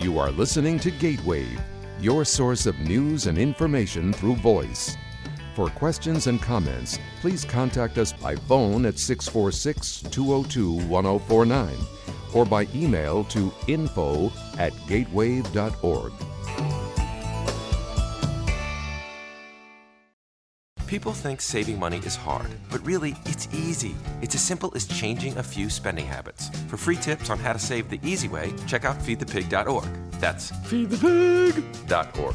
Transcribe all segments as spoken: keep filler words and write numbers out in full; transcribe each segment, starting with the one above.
You are listening to Gatewave, your source of news and information through voice. For questions and comments, please contact us by phone at six four six, two zero two, one zero four nine or by email to info at gatewave dot org. People think saving money is hard, but really, it's easy. It's as simple as changing a few spending habits. For free tips on how to save the easy way, check out feed the pig dot org. That's feed the pig dot org.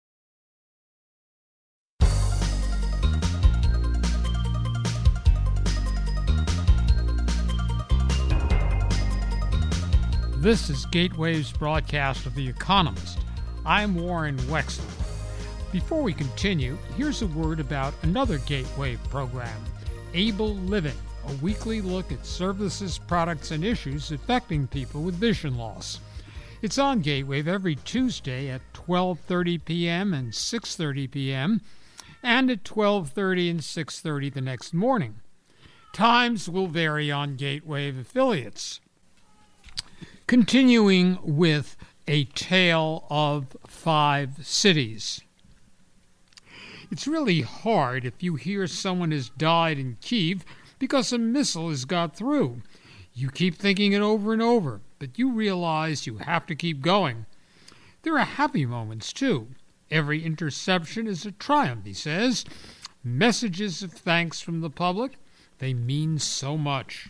This is Gatewave's broadcast of The Economist. I'm Warren Wexler. Before we continue, here's a word about another Gatewave program, Able Living, a weekly look at services, products, and issues affecting people with vision loss. It's on Gatewave every Tuesday at twelve thirty p.m. and six thirty p.m. and at twelve thirty and six thirty the next morning. Times will vary on Gatewave affiliates. Continuing with A Tale of Five Cities. It's really hard if you hear someone has died in Kyiv because a missile has got through. You keep thinking it over and over, but you realize you have to keep going. There are happy moments, too. Every interception is a triumph, he says. Messages of thanks from the public, they mean so much.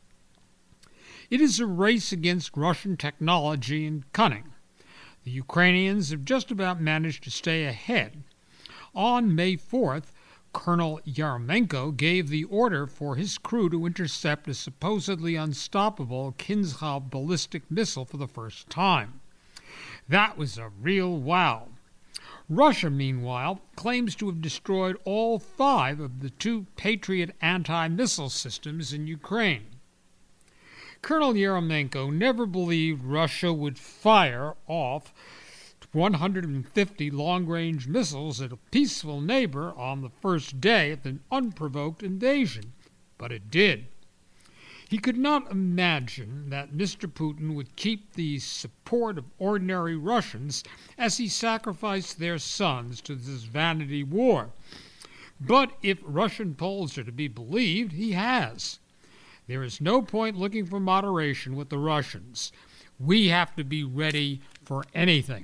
It is a race against Russian technology and cunning. The Ukrainians have just about managed to stay ahead. On May fourth, Colonel Yermomenko gave the order for his crew to intercept a supposedly unstoppable Kinzhal ballistic missile for the first time. That was a real wow. Russia, meanwhile, claims to have destroyed all five of the two Patriot anti-missile systems in Ukraine. Colonel Yermomenko never believed Russia would fire off one hundred fifty long-range missiles at a peaceful neighbor on the first day of an unprovoked invasion, but it did. He could not imagine that Mister Putin would keep the support of ordinary Russians as he sacrificed their sons to this vanity war. But if Russian polls are to be believed, he has. There is no point looking for moderation with the Russians. We have to be ready for anything.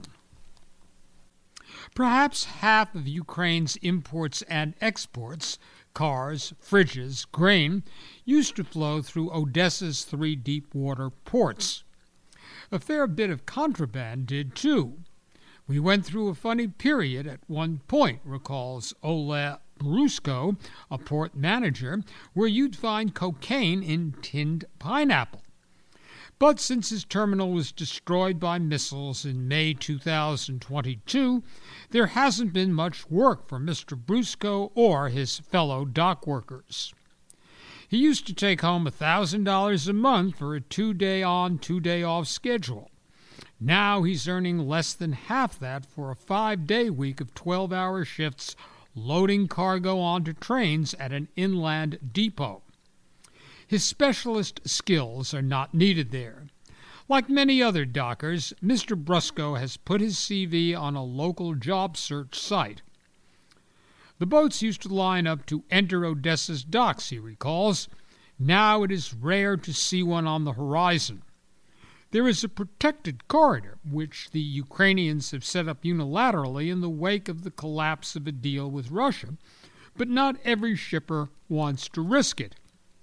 Perhaps half of Ukraine's imports and exports, cars, fridges, grain, used to flow through Odessa's three deep-water ports. A fair bit of contraband did, too. We went through a funny period at one point, recalls Oleg Brusko, a port manager, where you'd find cocaine in tinned pineapple. But since his terminal was destroyed by missiles in May two thousand twenty-two, there hasn't been much work for Mister Brusko or his fellow dock workers. He used to take home one thousand dollars a month for a two-day on, two-day off schedule. Now he's earning less than half that for a five-day week of twelve-hour shifts loading cargo onto trains at an inland depot. His specialist skills are not needed there. Like many other dockers, Mister Brusko has put his C V on a local job search site. The boats used to line up to enter Odessa's docks, he recalls. Now it is rare to see one on the horizon. There is a protected corridor, which the Ukrainians have set up unilaterally in the wake of the collapse of a deal with Russia, but not every shipper wants to risk it.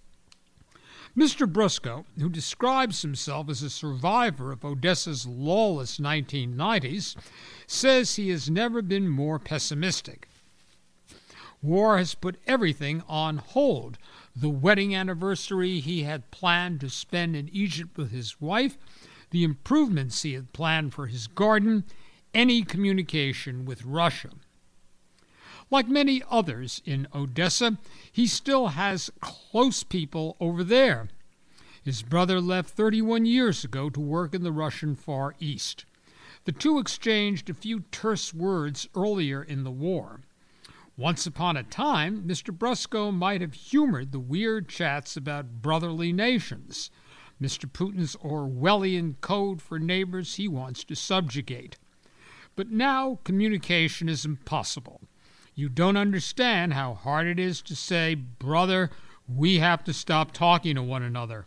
Mister Brusko, who describes himself as a survivor of Odessa's lawless nineteen nineties, says he has never been more pessimistic. War has put everything on hold. The wedding anniversary he had planned to spend in Egypt with his wife, the improvements he had planned for his garden, any communication with Russia. Like many others in Odessa, he still has close people over there. His brother left thirty-one years ago to work in the Russian Far East. The two exchanged a few terse words earlier in the war. Once upon a time, Mister Brusko might have humored the weird chats about brotherly nations. Mister Putin's Orwellian code for neighbors he wants to subjugate. But now communication is impossible. You don't understand how hard it is to say, brother, we have to stop talking to one another.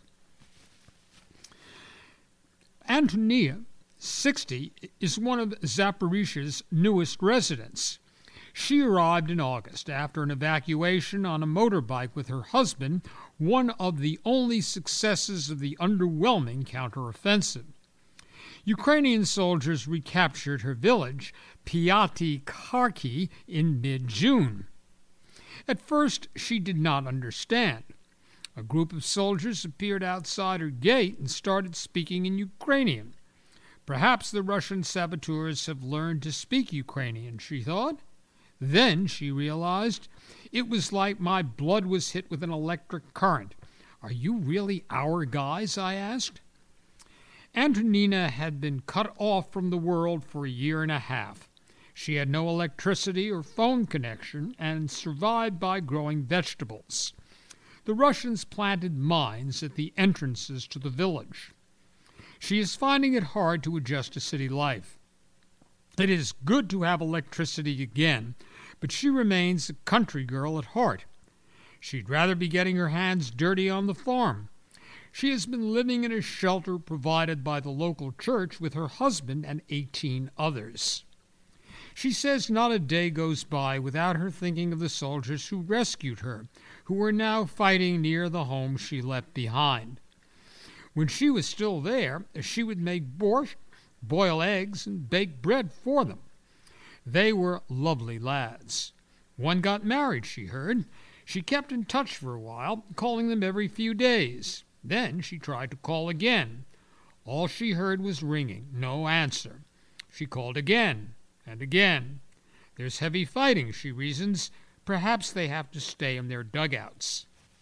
Antonia, sixty, is one of Zaporizhia's newest residents. She arrived in August after an evacuation on a motorbike with her husband, one of the only successes of the underwhelming counteroffensive. Ukrainian soldiers recaptured her village, Piaty Kharki, in mid-June. At first, she did not understand. A group of soldiers appeared outside her gate and started speaking in Ukrainian. Perhaps the Russian saboteurs have learned to speak Ukrainian, she thought. Then she realized it was like my blood was hit with an electric current. Are you really our guys? I asked. Antonina had been cut off from the world for a year and a half. She had no electricity or phone connection and survived by growing vegetables. The Russians planted mines at the entrances to the village. She is finding it hard to adjust to city life. It is good to have electricity again, but she remains a country girl at heart. She'd rather be getting her hands dirty on the farm. She has been living in a shelter provided by the local church with her husband and eighteen others. She says not a day goes by without her thinking of the soldiers who rescued her, who are now fighting near the home she left behind. When she was still there, she would make borscht, boil eggs, and bake bread for them. They were lovely lads. One got married, she heard. She kept in touch for a while, calling them every few days. Then she tried to call again. All she heard was ringing, no answer. She called again and again. There's heavy fighting, she reasons. Perhaps they have to stay in their dugouts.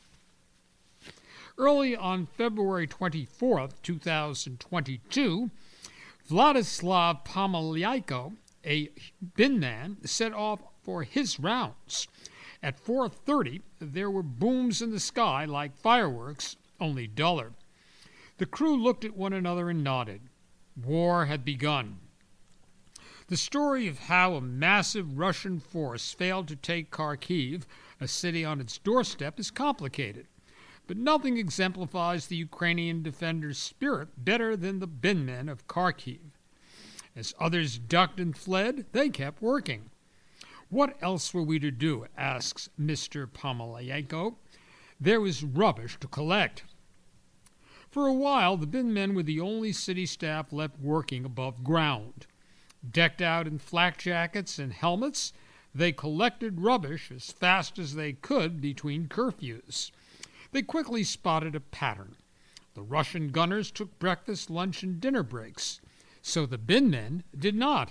Early on February twenty-fourth, two thousand twenty-two, Vladislav Pomelyanko, a bin man, set off for his rounds. At four thirty, there were booms in the sky like fireworks, only duller. The crew looked at one another and nodded. War had begun. The story of how a massive Russian force failed to take Kharkiv, a city on its doorstep, is complicated. But nothing exemplifies the Ukrainian defenders' spirit better than the bin men of Kharkiv. As others ducked and fled, they kept working. What else were we to do? Asks Mister Pomelyanko. There was rubbish to collect. For a while, the bin men were the only city staff left working above ground. Decked out in flak jackets and helmets, they collected rubbish as fast as they could between curfews. They quickly spotted a pattern. The Russian gunners took breakfast, lunch, and dinner breaks, so the bin men did not.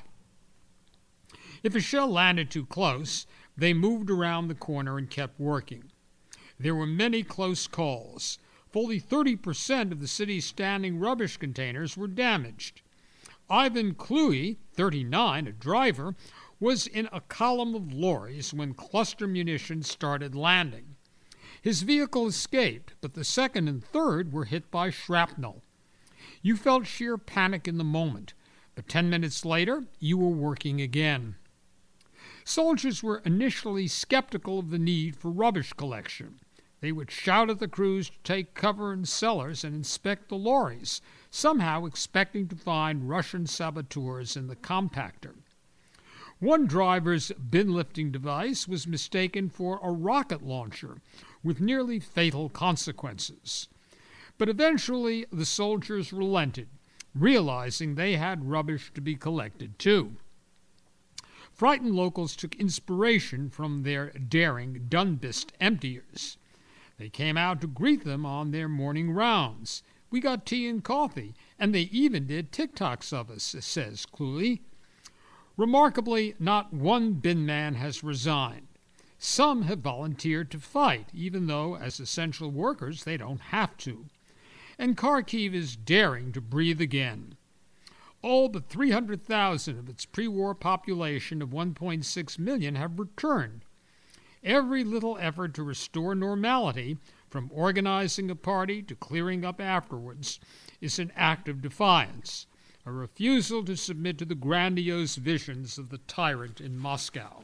If a shell landed too close, they moved around the corner and kept working. There were many close calls. Fully thirty percent of the city's standing rubbish containers were damaged. Ivan Kluy, thirty-nine, a driver, was in a column of lorries when cluster munitions started landing. His vehicle escaped, but the second and third were hit by shrapnel. You felt sheer panic in the moment, but ten minutes later, you were working again. Soldiers were initially skeptical of the need for rubbish collection. They would shout at the crews to take cover in cellars and inspect the lorries, somehow expecting to find Russian saboteurs in the compactor. One driver's bin-lifting device was mistaken for a rocket launcher, with nearly fatal consequences. But eventually the soldiers relented, realizing they had rubbish to be collected too. Frightened locals took inspiration from their daring Dunbist emptiers. They came out to greet them on their morning rounds. We got tea and coffee, and they even did TikToks of us, says Kluy. Remarkably, not one bin man has resigned. Some have volunteered to fight, even though, as essential workers, they don't have to. And Kharkiv is daring to breathe again. All but three hundred thousand of its pre-war population of one point six million have returned. Every little effort to restore normality from organizing a party to clearing up afterwards, is an act of defiance, a refusal to submit to the grandiose visions of the tyrant in Moscow.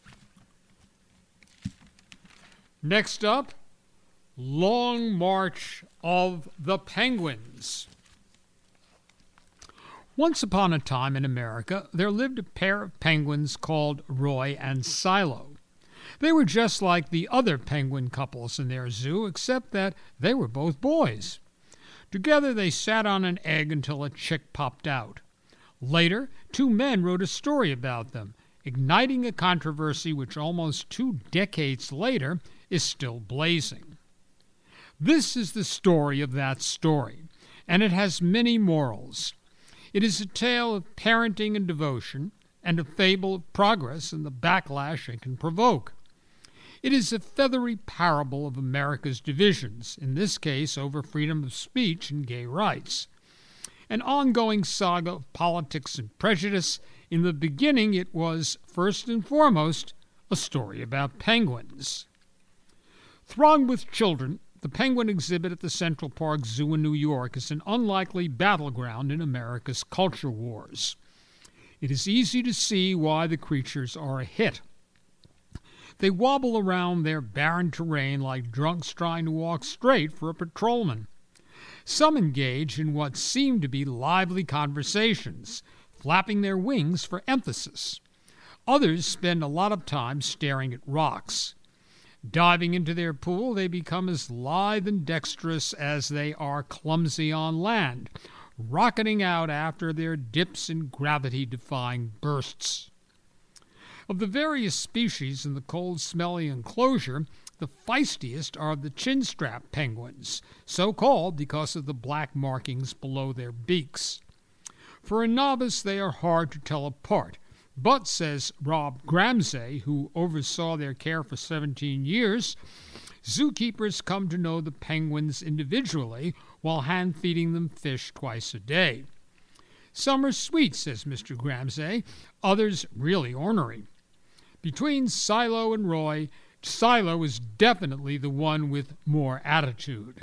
Next up, Long March of the Penguins. Once upon a time in America, there lived a pair of penguins called Roy and Silo. They were just like the other penguin couples in their zoo, except that they were both boys. Together they sat on an egg until a chick popped out. Later, two men wrote a story about them, igniting a controversy which almost two decades later is still blazing. This is the story of that story, and it has many morals. It is a tale of parenting and devotion, and a fable of progress and the backlash it can provoke. It is a feathery parable of America's divisions, in this case over freedom of speech and gay rights. An ongoing saga of politics and prejudice. In the beginning, it was, first and foremost, a story about penguins. Thronged with children, the penguin exhibit at the Central Park Zoo in New York is an unlikely battleground in America's culture wars. It is easy to see why the creatures are a hit. They wobble around their barren terrain like drunks trying to walk straight for a patrolman. Some engage in what seem to be lively conversations, flapping their wings for emphasis. Others spend a lot of time staring at rocks. Diving into their pool, they become as lithe and dexterous as they are clumsy on land, rocketing out after their dips and gravity-defying bursts. Of the various species in the cold, smelly enclosure, the feistiest are the chinstrap penguins, so called because of the black markings below their beaks. For a novice, they are hard to tell apart, but, says Rob Gramsay, who oversaw their care for seventeen years, zookeepers come to know the penguins individually while hand-feeding them fish twice a day. Some are sweet, says Mister Gramsay, others really ornery. Between Silo and Roy, Silo is definitely the one with more attitude.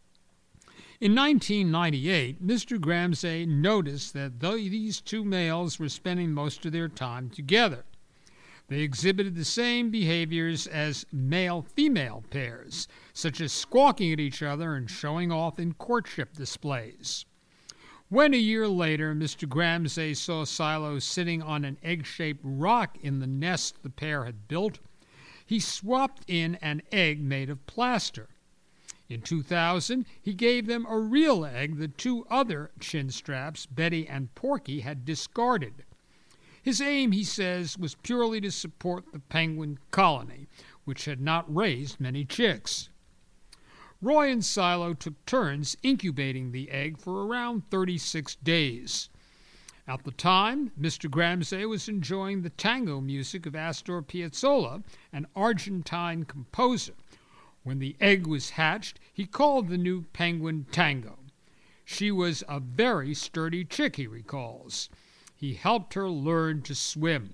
In nineteen ninety-eight, Mister Gramsay noticed that these two males were spending most of their time together. They exhibited the same behaviors as male-female pairs, such as squawking at each other and showing off in courtship displays. When a year later Mister Gramsay saw Silo sitting on an egg-shaped rock in the nest the pair had built, he swapped in an egg made of plaster. In two thousand, he gave them a real egg the two other chinstraps, Betty and Porky, had discarded. His aim, he says, was purely to support the penguin colony, which had not raised many chicks. Roy and Silo took turns incubating the egg for around thirty-six days. At the time, Mister Gramsay was enjoying the tango music of Astor Piazzolla, an Argentine composer. When the egg was hatched, he called the new penguin Tango. She was a very sturdy chick, he recalls. He helped her learn to swim.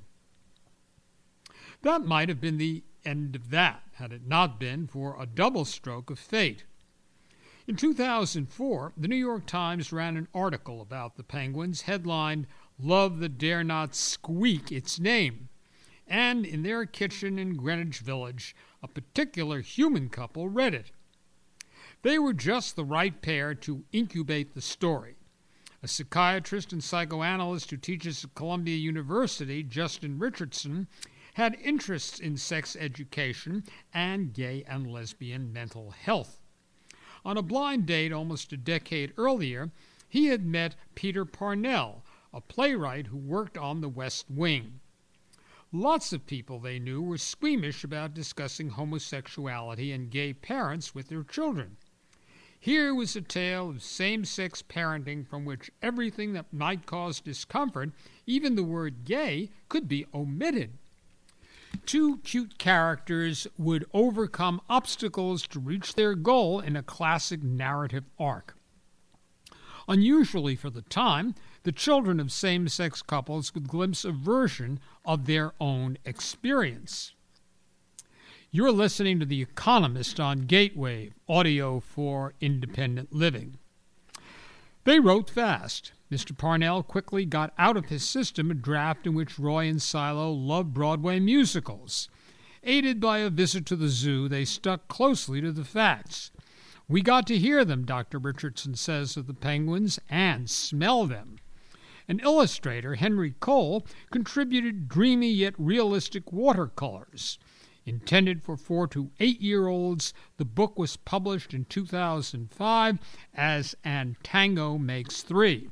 That might have been the end of that, had it not been for a double stroke of fate. In two thousand four, the New York Times ran an article about the penguins headlined, "Love That Dare Not Squeak Its Name." And in their kitchen in Greenwich Village, a particular human couple read it. They were just the right pair to incubate the story. A psychiatrist and psychoanalyst who teaches at Columbia University, Justin Richardson, had interests in sex education and gay and lesbian mental health. On a blind date almost a decade earlier, he had met Peter Parnell, a playwright who worked on The West Wing. Lots of people they knew were squeamish about discussing homosexuality and gay parents with their children. Here was a tale of same-sex parenting from which everything that might cause discomfort, even the word gay, could be omitted. Two cute characters would overcome obstacles to reach their goal in a classic narrative arc. Unusually for the time, the children of same-sex couples would glimpse a version of their own experience. You're listening to The Economist on Gateway, audio for independent living. They wrote fast. Mister Parnell quickly got out of his system a draft in which Roy and Silo loved Broadway musicals. Aided by a visit to the zoo, they stuck closely to the facts. We got to hear them, Doctor Richardson says of the Penguins, and smell them. An illustrator, Henry Cole, contributed dreamy yet realistic watercolors. Intended for four to eight-year-olds, the book was published in two thousand five as And Tango Makes Three.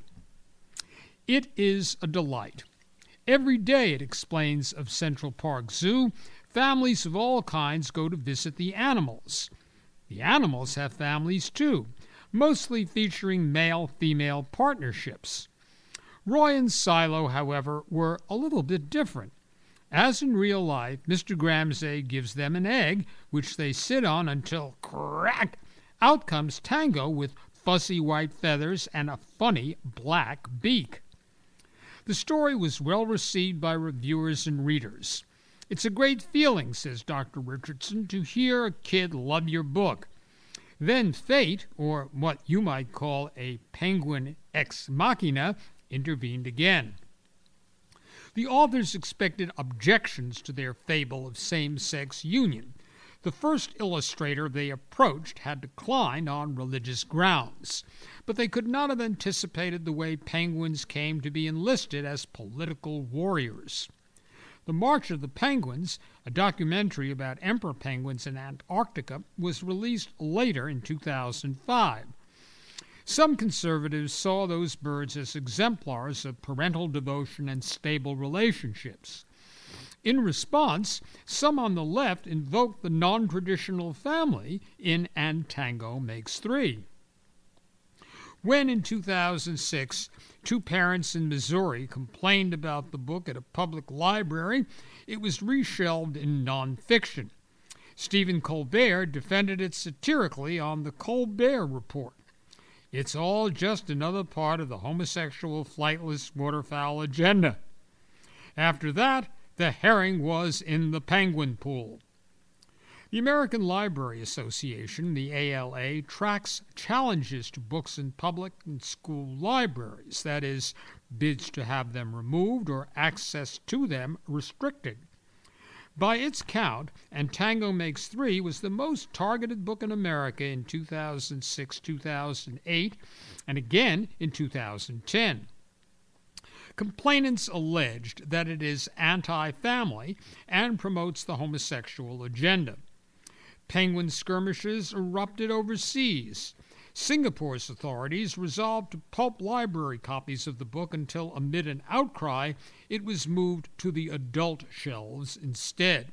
It is a delight. Every day, it explains of Central Park Zoo, families of all kinds go to visit the animals. The animals have families too, mostly featuring male-female partnerships. Roy and Silo, however, were a little bit different. As in real life, Mister Gramsay gives them an egg, which they sit on until, crack, out comes Tango with fuzzy white feathers and a funny black beak. The story was well received by reviewers and readers. It's a great feeling, says Doctor Richardson, to hear a kid love your book. Then fate, or what you might call a penguin ex machina, intervened again. The authors expected objections to their fable of same-sex union. The first illustrator they approached had declined on religious grounds, but they could not have anticipated the way penguins came to be enlisted as political warriors. The March of the Penguins, a documentary about emperor penguins in Antarctica, was released later in two thousand five. Some conservatives saw those birds as exemplars of parental devotion and stable relationships. In response, some on the left invoked the non-traditional family in And Tango Makes Three. When in two thousand six, two parents in Missouri complained about the book at a public library, it was reshelved in nonfiction. Stephen Colbert defended it satirically on the Colbert Report. It's all just another part of the homosexual flightless waterfowl agenda. After that, the herring was in the penguin pool. The American Library Association, the A L A, tracks challenges to books in public and school libraries, that is, bids to have them removed or access to them restricted. By its count, And Tango Makes Three was the most targeted book in America in two thousand six to two thousand eight, and again in two thousand ten. Complainants alleged that it is anti-family and promotes the homosexual agenda. Penguin skirmishes erupted overseas. Singapore's authorities resolved to pulp library copies of the book until, amid an outcry, it was moved to the adult shelves instead.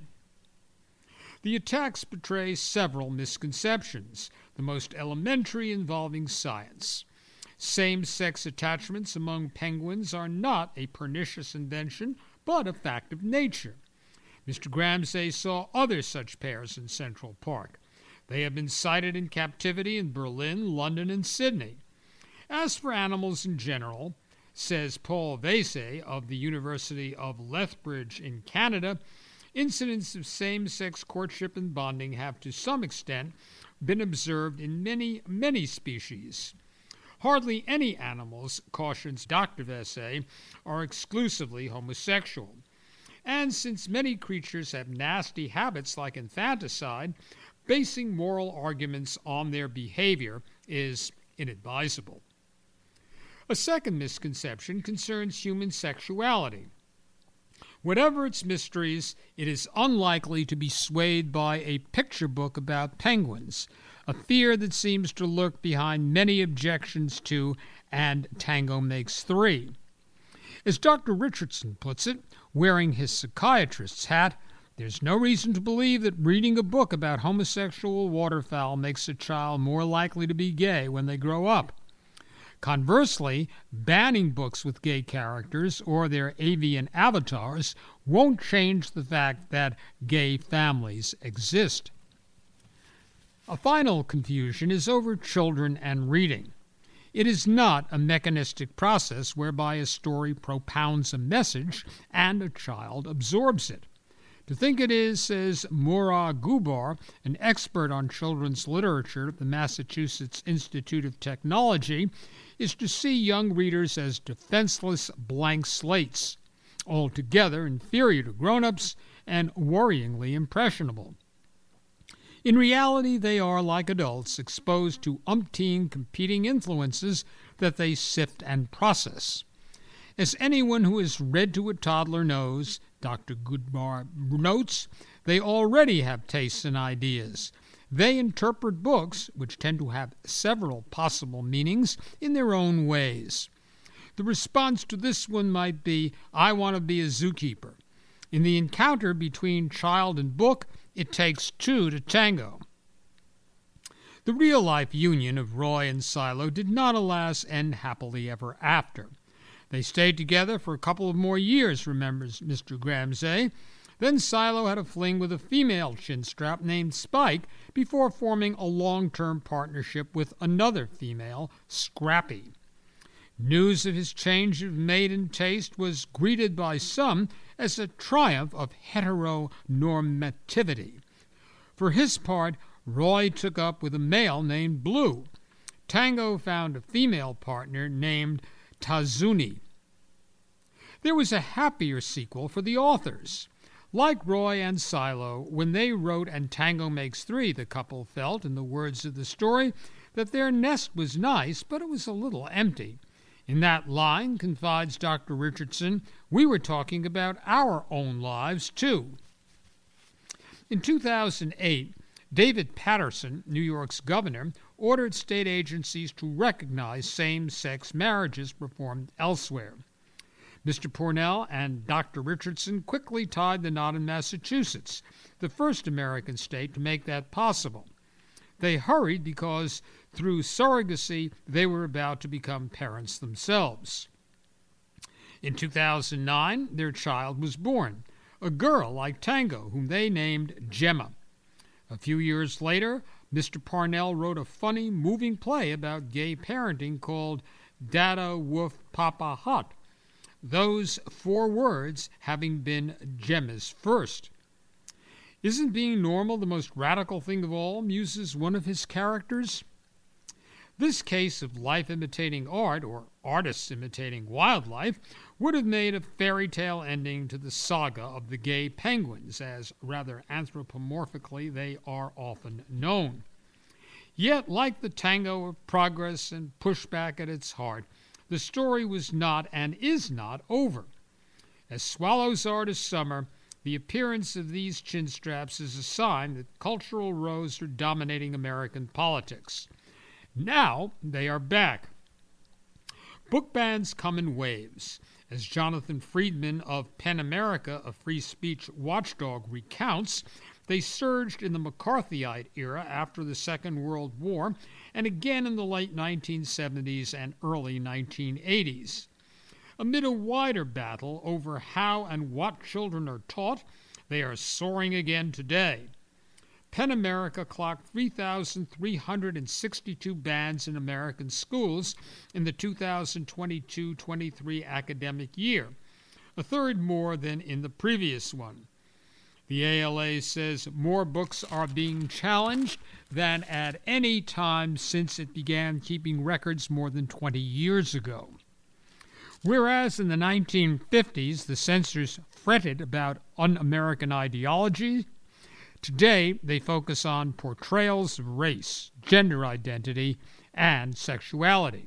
The attacks betray several misconceptions, the most elementary involving science. Same-sex attachments among penguins are not a pernicious invention, but a fact of nature. Mister Gramsay saw other such pairs in Central Park. They have been sighted in captivity in Berlin, London, and Sydney. As for animals in general, says Paul Vasey of the University of Lethbridge in Canada, incidents of same-sex courtship and bonding have to some extent been observed in many, many species. Hardly any animals, cautions Doctor Vasey, are exclusively homosexual. And since many creatures have nasty habits like infanticide, basing moral arguments on their behavior is inadvisable. A second misconception concerns human sexuality. Whatever its mysteries, it is unlikely to be swayed by a picture book about penguins, a fear that seems to lurk behind many objections to And Tango Makes Three. As Doctor Richardson puts it, wearing his psychiatrist's hat, there's no reason to believe that reading a book about homosexual waterfowl makes a child more likely to be gay when they grow up. Conversely, banning books with gay characters or their avian avatars won't change the fact that gay families exist. A final confusion is over children and reading. It is not a mechanistic process whereby a story propounds a message and a child absorbs it. To think it is, says Murad Gubar, an expert on children's literature at the Massachusetts Institute of Technology, is to see young readers as defenseless blank slates, altogether inferior to grown-ups and worryingly impressionable. In reality, they are, like adults, exposed to umpteen competing influences that they sift and process. As anyone who has read to a toddler knows, Doctor Goodbar notes, they already have tastes and ideas. They interpret books, which tend to have several possible meanings, in their own ways. The response to this one might be, I want to be a zookeeper. In the encounter between child and book, it takes two to tango. The real-life union of Roy and Silo did not, alas, end happily ever after. They stayed together for a couple of more years, remembers Mister Gramsay. Then Silo had a fling with a female chinstrap named Spike before forming a long-term partnership with another female, Scrappy. News of his change of maiden taste was greeted by some as a triumph of heteronormativity. For his part, Roy took up with a male named Blue. Tango found a female partner named Tazuni. There was a happier sequel for the authors. Like Roy and Silo, when they wrote And Tango Makes Three, the couple felt, in the words of the story, that their nest was nice, but it was a little empty. In that line, confides Doctor Richardson, we were talking about our own lives, too. In two thousand eight, David Paterson, New York's governor, ordered state agencies to recognize same-sex marriages performed elsewhere. Mister Pornell and Doctor Richardson quickly tied the knot in Massachusetts, the first American state to make that possible. They hurried because, through surrogacy, they were about to become parents themselves. In two thousand nine, their child was born, a girl like Tango, whom they named Gemma. A few years later, Mister Parnell wrote a funny, moving play about gay parenting called Dada Woof Papa Hut, those four words having been Gemma's first. Isn't being normal the most radical thing of all, muses one of his characters? This case of life imitating art, or artists imitating wildlife, would have made a fairy tale ending to the saga of the gay penguins, as rather anthropomorphically they are often known. Yet, like the tango of progress and pushback at its heart, the story was not and is not over. As swallows are to summer, the appearance of these chinstraps is a sign that cultural rows are dominating American politics. Now they are back. Book bans come in waves. As Jonathan Friedman of PEN America, a free speech watchdog, recounts, they surged in the McCarthyite era after the Second World War and again in the late nineteen seventies and early nineteen eighties. Amid a wider battle over how and what children are taught, they are soaring again today. PEN America clocked three thousand three hundred sixty-two bans in American schools in the two thousand twenty-two twenty-three academic year, a third more than in the previous one. The A L A says more books are being challenged than at any time since it began keeping records more than twenty years ago. Whereas in the nineteen fifties the censors fretted about un-American ideology, today they focus on portrayals of race, gender identity, and sexuality.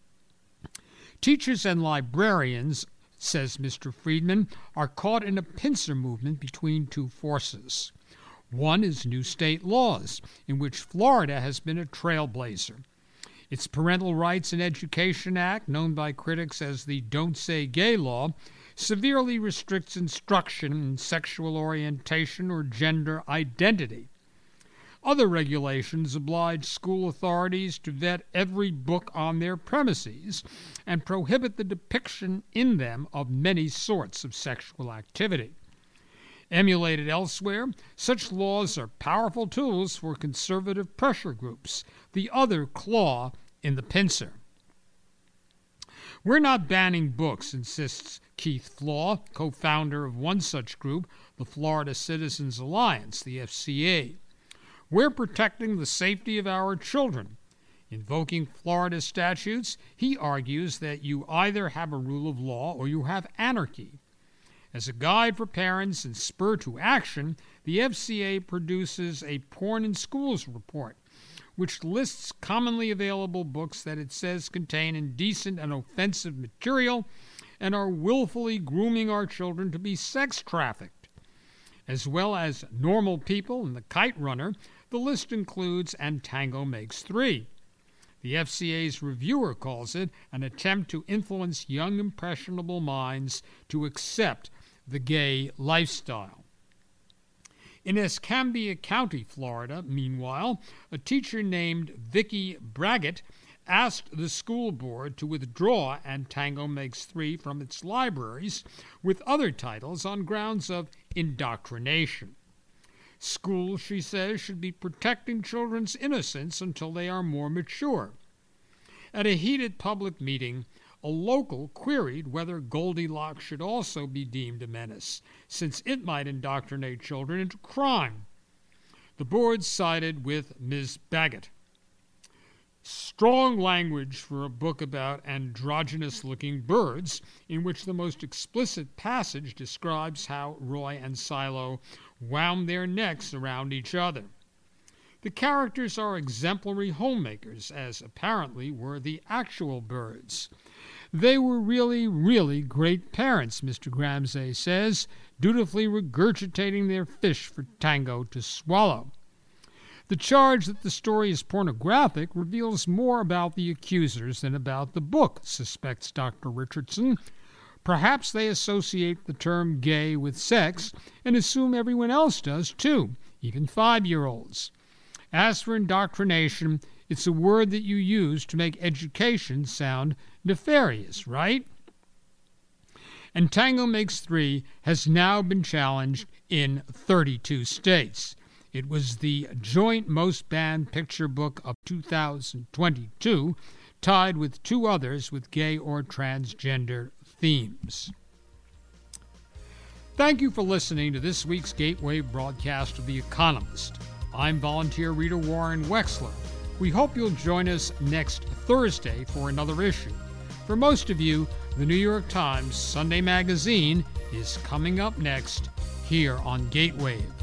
Teachers and librarians, says Mister Friedman, are caught in a pincer movement between two forces. One is new state laws, in which Florida has been a trailblazer. Its Parental Rights in Education Act, known by critics as the Don't Say Gay Law, severely restricts instruction in sexual orientation or gender identity. Other regulations oblige school authorities to vet every book on their premises and prohibit the depiction in them of many sorts of sexual activity. Emulated elsewhere, such laws are powerful tools for conservative pressure groups, the other claw in the pincer. We're not banning books, insists Keith Flaw, co-founder of one such group, the Florida Citizens Alliance, the F C A. We're protecting the safety of our children. Invoking Florida statutes, he argues that you either have a rule of law or you have anarchy. As a guide for parents and spur to action, the F C A produces a Porn in Schools report, which lists commonly available books that it says contain indecent and offensive material and are willfully grooming our children to be sex trafficked. As well as Normal People and The Kite Runner, the list includes And Tango Makes Three. The F C A's reviewer calls it an attempt to influence young, impressionable minds to accept the gay lifestyle. In Escambia County, Florida, meanwhile, a teacher named Vicki Braggett asked the school board to withdraw And Tango Makes Three from its libraries with other titles on grounds of indoctrination. Schools, she says, should be protecting children's innocence until they are more mature. At a heated public meeting, a local queried whether Goldilocks should also be deemed a menace, since it might indoctrinate children into crime. The board sided with Miz Baggett. Strong language for a book about androgynous-looking birds, in which the most explicit passage describes how Roy and Silo wound their necks around each other. The characters are exemplary homemakers, as apparently were the actual birds. They were really, really great parents, Mister Gramsay says, dutifully regurgitating their fish for Tango to swallow. The charge that the story is pornographic reveals more about the accusers than about the book, suspects Doctor Richardson. Perhaps they associate the term gay with sex and assume everyone else does too, even five-year-olds. As for indoctrination, it's a word that you use to make education sound nefarious, right? And Tango Makes Three has now been challenged in thirty-two states. It was the joint most banned picture book of two thousand twenty-two, tied with two others with gay or transgender themes. Thank you for listening to this week's Gateway broadcast of The Economist. I'm volunteer reader Warren Wexler. We hope you'll join us next Thursday for another issue. For most of you, the New York Times Sunday Magazine is coming up next here on Gateway.